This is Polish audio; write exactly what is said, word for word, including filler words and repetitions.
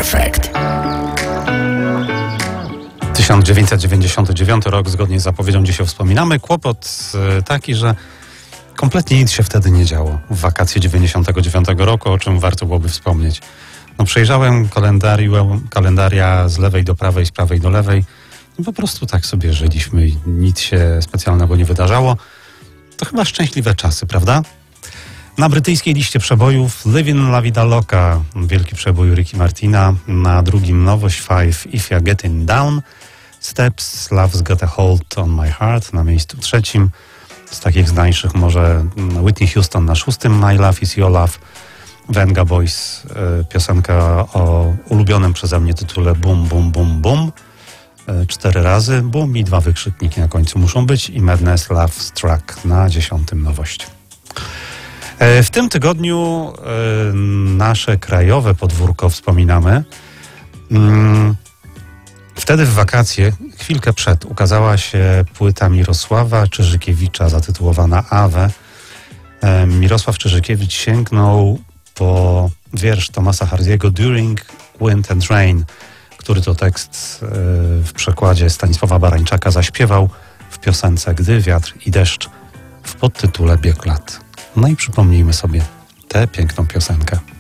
Perfect. tysiąc dziewięćset dziewięćdziesiąty dziewiąty rok, zgodnie z zapowiedzią dzisiaj wspominamy. Kłopot taki, że kompletnie nic się wtedy nie działo w wakacje dziewięćdziesiątego dziewiątego roku, o czym warto byłoby wspomnieć. No, przejrzałem kalendarium, kalendaria z lewej do prawej, z prawej do lewej. I po prostu tak sobie żyliśmy i nic się specjalnego nie wydarzało. To chyba szczęśliwe czasy, prawda? Na brytyjskiej liście przebojów Livin' La Vida Loca, wielki przebój Ricky Martina. Na drugim nowość Five, If You're Getting Down. Steps, Love's Got a Hold on My Heart na miejscu trzecim. Z takich znańszych może Whitney Houston na szóstym, My Love Is Your Love. Venga Boys, piosenka o ulubionym przeze mnie tytule Bum Bum Bum Bum. Cztery razy bum i dwa wykrzykniki na końcu muszą być. I Madness Love Struck na dziesiątym nowość. W tym tygodniu nasze krajowe podwórko wspominamy. Wtedy w wakacje, chwilkę przed, ukazała się płyta Mirosława Czyżykiewicza zatytułowana Awe. Mirosław Czyżykiewicz sięgnął po wiersz Thomasa Hardiego During Wind and Rain, który to tekst w przekładzie Stanisława Barańczaka zaśpiewał w piosence Gdy wiatr i deszcz w podtytule Bieg lat. No i przypomnijmy sobie tę piękną piosenkę.